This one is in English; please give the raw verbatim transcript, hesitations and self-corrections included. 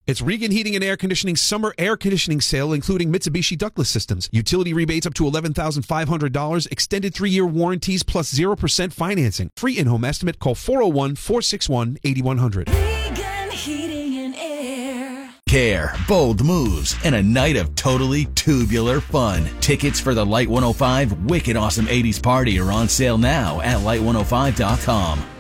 It's Regan Heating and Air Conditioning Summer Air Conditioning Sale, including Mitsubishi ductless systems. Utility rebates up to eleven thousand five hundred dollars. Extended three-year warranties plus zero percent financing. Free in-home estimate. Call four oh one, four six one, eight one zero zero. Regan Heating and Air. Care, bold moves, and a night of totally tubular fun. Tickets for the Light one oh five Wicked Awesome eighties Party are on sale now at light one oh five dot com.